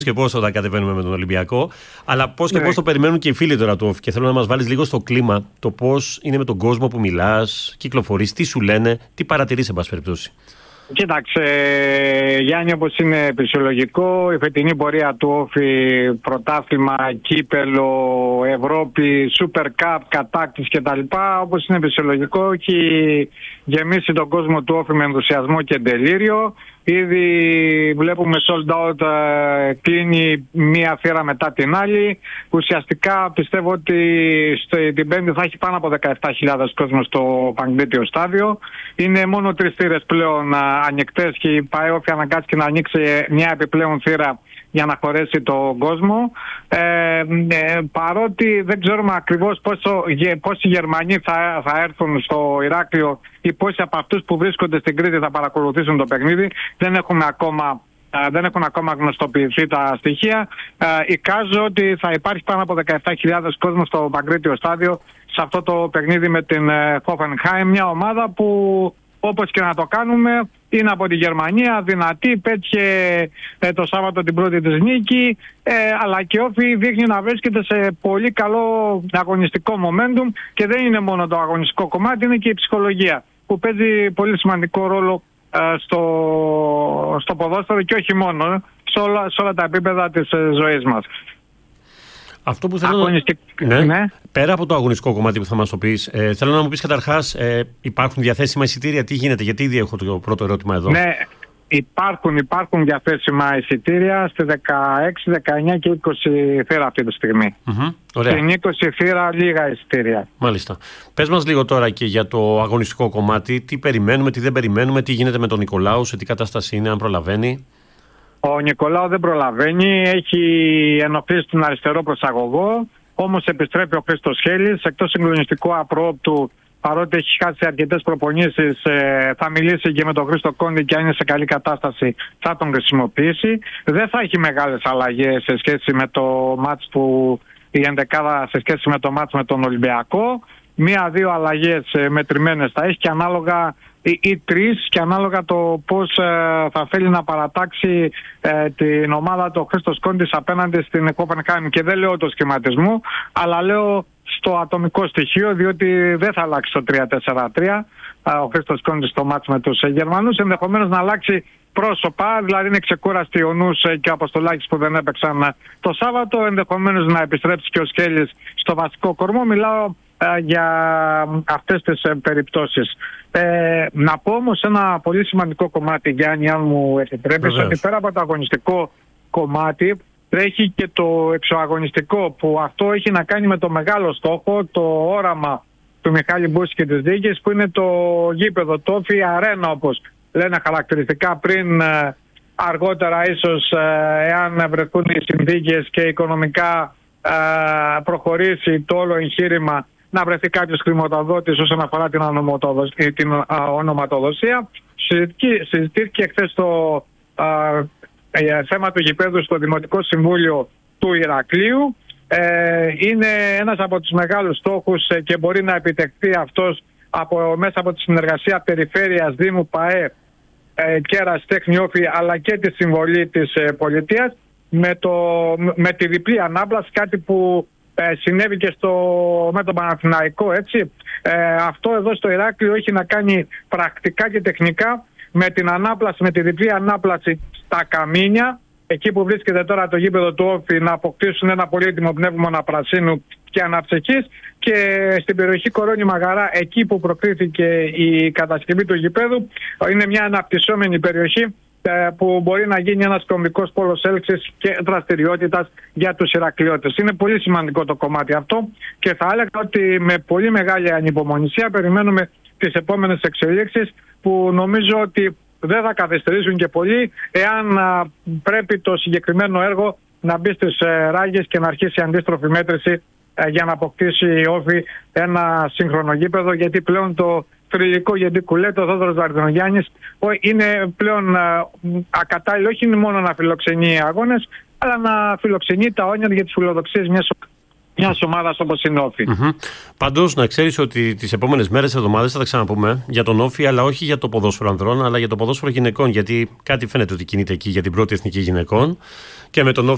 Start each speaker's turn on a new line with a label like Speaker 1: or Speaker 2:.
Speaker 1: Και πώς όταν κατεβαίνουμε με τον Ολυμπιακό, αλλά πώς και πώς το περιμένουν και οι φίλοι τώρα του Όφη. Και θέλω να μας βάλεις λίγο στο κλίμα το πώς είναι με τον κόσμο που μιλάς, κυκλοφορείς, τι σου λένε, τι παρατηρείς, εν πάση περιπτώσει.
Speaker 2: Κοίταξε, Γιάννη, όπως είναι φυσιολογικό, η φετινή πορεία του Όφη, πρωτάθλημα, κύπελο, Ευρώπη, Super Cup, κατάκτηση κτλ. Όπως είναι φυσιολογικό, έχει γεμίσει τον κόσμο του Όφη με ενθουσιασμό και ντελήριο. Ήδη βλέπουμε sold out, κλείνει μία θύρα μετά την άλλη. Ουσιαστικά πιστεύω ότι την Πέμπτη θα έχει πάνω από 17.000 κόσμο στο Παγκρίτιο στάδιο. Είναι μόνο 3 θύρες πλέον ανοιχτές και η ΠΑΕ Όφη αναγκάστηκε να ανοίξει μια επιπλέον θύρα για να χωρέσει τον κόσμο. Παρότι δεν ξέρουμε ακριβώς πόσοι Γερμανοί θα έρθουν στο Ηράκλειο ή πόσοι από αυτούς που βρίσκονται στην Κρήτη θα παρακολουθήσουν το παιχνίδι, δεν έχουν ακόμα γνωστοποιηθεί τα στοιχεία. Εικάζω ότι θα υπάρχει πάνω από 17.000 κόσμο στο Παγκρίτιο στάδιο σε αυτό το παιχνίδι με την Hoffenheim, μια ομάδα που, όπως και να το κάνουμε, είναι από τη Γερμανία, δυνατή, πέτυχε το Σάββατο την πρώτη της νίκη, αλλά και Όφη δείχνει να βρίσκεται σε πολύ καλό αγωνιστικό momentum και δεν είναι μόνο το αγωνιστικό κομμάτι, είναι και η ψυχολογία που παίζει πολύ σημαντικό ρόλο στο ποδόσφαιρο και όχι μόνο, σε όλα τα επίπεδα της ζωής μας.
Speaker 1: Αυτό που θέλω ναι. Πέρα από το αγωνιστικό κομμάτι που θα μας το πεις, θέλω να μου πεις καταρχάς, υπάρχουν διαθέσιμα εισιτήρια, τι γίνεται, γιατί ήδη έχω το πρώτο ερώτημα εδώ.
Speaker 2: Ναι, υπάρχουν διαθέσιμα εισιτήρια στη 16, 19 και 20 θύρα αυτή τη στιγμή.
Speaker 1: Ωραία.
Speaker 2: Στην 20 θύρα λίγα εισιτήρια.
Speaker 1: Μάλιστα. Πες μας λίγο τώρα και για το αγωνιστικό κομμάτι, τι περιμένουμε, τι δεν περιμένουμε, τι γίνεται με τον Νικολάου, σε τι κατάσταση είναι, αν προλαβαίνει.
Speaker 2: Ο Νικολάου δεν προλαβαίνει, έχει ενοχλήσει τον αριστερό προσαγωγό, όμως επιστρέφει ο Χρήστος Χέλης, εκτός συγκλονιστικού απρόοπτου, παρότι έχει χάσει αρκετές προπονήσεις, θα μιλήσει και με τον Χρήστο Κόντι και αν είναι σε καλή κατάσταση θα τον χρησιμοποιήσει. Δεν θα έχει μεγάλες αλλαγές σε σχέση με το μάτς η ενδεκάδα σε σχέση με το μάτς με τον Ολυμπιακό. 1-2 αλλαγές μετρημένες θα έχει και ανάλογα ή 3 και ανάλογα το πώς θα θέλει να παρατάξει την ομάδα του Χρήστος Κόντης απέναντι στην Hoffenheim. Και δεν λέω το σχηματισμό, αλλά λέω στο ατομικό στοιχείο, διότι δεν θα αλλάξει το 3-4-3 ο Χρήστος Κόντης στο μάτς με τους Γερμανούς. Ενδεχομένως να αλλάξει πρόσωπα, δηλαδή είναι ξεκούραστοι ο Νους και ο Αποστολάκης που δεν έπαιξαν το Σάββατο. Ενδεχομένως να επιστρέψει και ο Σκέλης στο βασικό κορμό. Μιλάω για αυτές τις περιπτώσεις. Να πω όμως ένα πολύ σημαντικό κομμάτι, Γιάννη, αν μου επιτρέπεις, ότι πέρα από το αγωνιστικό κομμάτι τρέχει και το εξωαγωνιστικό, που αυτό έχει να κάνει με το μεγάλο στόχο, το όραμα του Μιχάλη Μπούση και της Δίκης, που είναι το γήπεδο, το Όφη Αρένα, όπως λένε χαρακτηριστικά, πριν αργότερα ίσως, εάν βρεθούν οι συνθήκες και οικονομικά προχωρήσει το όλο εγχείρημα, να βρεθεί κάποιος χρηματοδότης όσον αφορά την ονοματοδοσία. Συζητήθηκε χθες το θέμα του γηπέδου στο Δημοτικό Συμβούλιο του Ηρακλείου. Είναι ένας από τους μεγάλους στόχους και μπορεί να επιτευχθεί αυτός μέσα από τη συνεργασία Περιφέρειας, Δήμου, ΠΑΕ, Κέρας, Τέχνη Όφη, αλλά και τη συμβολή της πολιτείας με τη διπλή ανάπλαση, κάτι που συνέβη και με τον Παναθηναϊκό, έτσι. Αυτό εδώ στο Ηράκλειο έχει να κάνει πρακτικά και τεχνικά με την ανάπλαση, με τη διπλή ανάπλαση στα Καμίνια, εκεί που βρίσκεται τώρα το γήπεδο του Όφη, να αποκτήσουν ένα πολύτιμο πνεύμονα πρασίνου και αναψυχής, και στην περιοχή Κορώνη Μαγαρά, εκεί που προκρίθηκε η κατασκευή του γηπέδου, είναι μια αναπτυσσόμενη περιοχή που μπορεί να γίνει ένας κομβικός πόλος έλξης και δραστηριότητας για τους Ηρακλειώτες. Είναι πολύ σημαντικό το κομμάτι αυτό και θα έλεγα ότι με πολύ μεγάλη ανυπομονησία περιμένουμε τις επόμενες εξελίξεις, που νομίζω ότι δεν θα καθυστερήσουν και πολύ, εάν πρέπει το συγκεκριμένο έργο να μπει στις ράγες και να αρχίσει η αντίστροφη μέτρηση για να αποκτήσει η Όφη ένα σύγχρονο γήπεδο, γιατί πλέον το θρυλικό Γεντικουλέ, το Θόδωρος Βαρδινογιάννης, είναι πλέον ακατάλληλο όχι μόνο να φιλοξενεί αγώνες, αλλά να φιλοξενεί τα όνειρα για τις φιλοδοξίες μιας ομάδας όπως είναι Όφη.
Speaker 1: Πάντως, να ξέρεις ότι τις επόμενες μέρες, εβδομάδες θα τα ξαναπούμε για τον Όφη, αλλά όχι για το ποδόσφαιρο ανδρών, αλλά για το ποδόσφαιρο γυναικών. Γιατί κάτι φαίνεται ότι κινείται εκεί για την πρώτη εθνική γυναικών. Και με τον Όφη